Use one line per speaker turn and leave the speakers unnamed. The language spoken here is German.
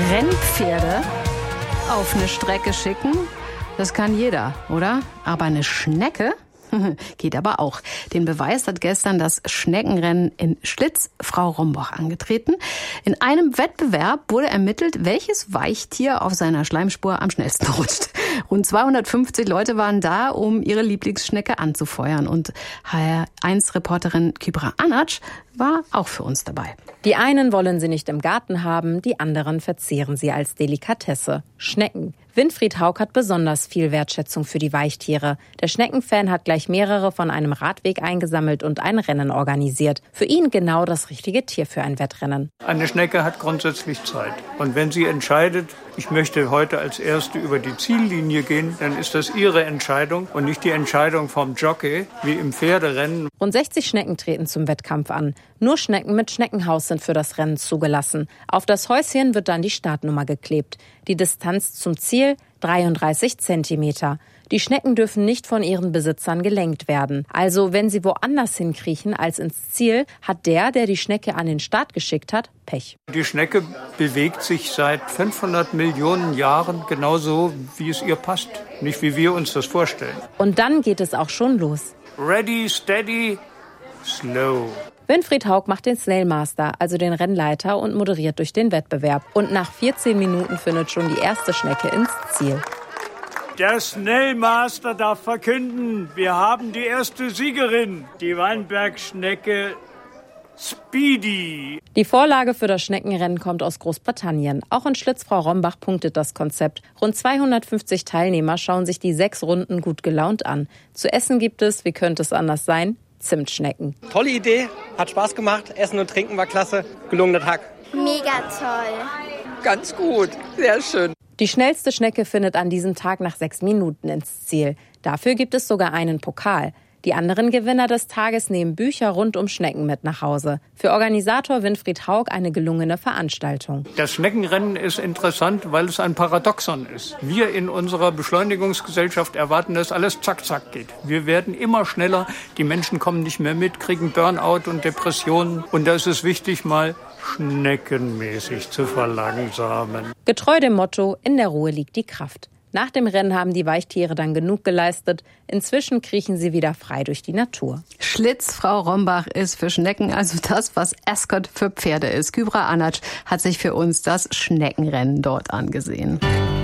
Rennpferde auf eine Strecke schicken, das kann jeder, oder? Aber eine Schnecke geht aber auch. Den Beweis hat gestern das Schneckenrennen in Schlitz Frau Rombach angetreten. In einem Wettbewerb wurde ermittelt, welches Weichtier auf seiner Schleimspur am schnellsten rutscht. Rund 250 Leute waren da, um ihre Lieblingsschnecke anzufeuern. Und HR1-Reporterin Kübra Anac war auch für uns dabei.
Die einen wollen sie nicht im Garten haben, die anderen verzehren sie als Delikatesse. Schnecken. Winfried Haug hat besonders viel Wertschätzung für die Weichtiere. Der Schneckenfan hat gleich mehrere von einem Radweg eingesammelt und ein Rennen organisiert. Für ihn genau das richtige Tier für ein Wettrennen.
Eine Schnecke hat grundsätzlich Zeit. Und wenn sie entscheidet, ich möchte heute als Erste über die Ziellinie gehen, dann ist das ihre Entscheidung und nicht die Entscheidung vom Jockey, wie im Pferderennen.
Rund 60 Schnecken treten zum Wettkampf an. Nur Schnecken mit Schneckenhaus sind für das Rennen zugelassen. Auf das Häuschen wird dann die Startnummer geklebt. Die Distanz zum Ziel 33 Zentimeter. Die Schnecken dürfen nicht von ihren Besitzern gelenkt werden. Also wenn sie woanders hinkriechen als ins Ziel, hat der die Schnecke an den Start geschickt hat, Pech.
Die Schnecke bewegt sich seit 500 Millionen Jahren genauso, wie es ihr passt. Nicht wie wir uns das vorstellen.
Und dann geht es auch schon los.
Ready, steady, slow.
Winfried Haug macht den Snailmaster, also den Rennleiter, und moderiert durch den Wettbewerb. Und nach 14 Minuten findet schon die erste Schnecke ins Ziel.
Der Snailmaster darf verkünden, wir haben die erste Siegerin, die Weinbergschnecke Speedy.
Die Vorlage für das Schneckenrennen kommt aus Großbritannien. Auch in Schlitz Frau Rombach punktet das Konzept. Rund 250 Teilnehmer schauen sich die 6 Runden gut gelaunt an. Zu essen gibt es, wie könnte es anders sein, Zimtschnecken.
Tolle Idee, hat Spaß gemacht. Essen und Trinken war klasse. Gelungener Tag.
Mega toll.
Ganz gut, sehr schön.
Die schnellste Schnecke findet an diesem Tag nach 6 Minuten ins Ziel. Dafür gibt es sogar einen Pokal. Die anderen Gewinner des Tages nehmen Bücher rund um Schnecken mit nach Hause. Für Organisator Winfried Haug eine gelungene Veranstaltung.
Das Schneckenrennen ist interessant, weil es ein Paradoxon ist. Wir in unserer Beschleunigungsgesellschaft erwarten, dass alles zack, zack geht. Wir werden immer schneller, die Menschen kommen nicht mehr mit, kriegen Burnout und Depressionen. Und da ist es wichtig, mal schneckenmäßig zu verlangsamen.
Getreu dem Motto, in der Ruhe liegt die Kraft. Nach dem Rennen haben die Weichtiere dann genug geleistet. Inzwischen kriechen sie wieder frei durch die Natur.
Schlitz Frau Rombach ist für Schnecken also das, was Ascot für Pferde ist. Kübra Anac hat sich für uns das Schneckenrennen dort angesehen.